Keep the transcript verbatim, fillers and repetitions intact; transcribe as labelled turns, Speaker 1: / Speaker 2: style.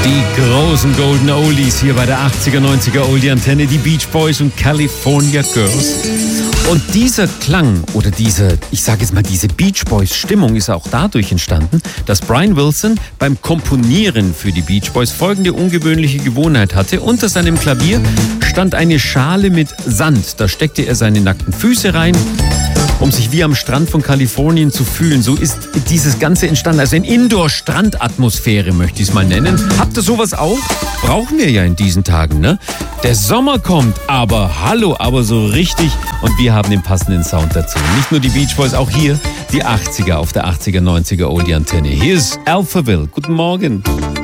Speaker 1: Die großen Golden Oldies hier bei der achtziger, neunziger Oldie-Antenne, die Beach Boys und California Girls. Und dieser Klang oder diese, ich sage jetzt mal, diese Beach Boys Stimmung ist auch dadurch entstanden, dass Brian Wilson beim Komponieren für die Beach Boys folgende ungewöhnliche Gewohnheit hatte. Unter seinem Klavier stand eine Schale mit Sand. Da steckte er seine nackten Füße rein, um sich wie am Strand von Kalifornien zu fühlen. So ist dieses Ganze entstanden. Also eine Indoor-Strandatmosphäre möchte ich es mal nennen. Habt ihr sowas auch? Brauchen wir ja in diesen Tagen, ne? Der Sommer kommt, aber hallo, aber so richtig. Und wir haben den passenden Sound dazu. Nicht nur die Beach Boys, auch hier die achtziger auf der achtziger, neunziger Oldie-Antenne. Hier ist Alphaville. Guten Morgen.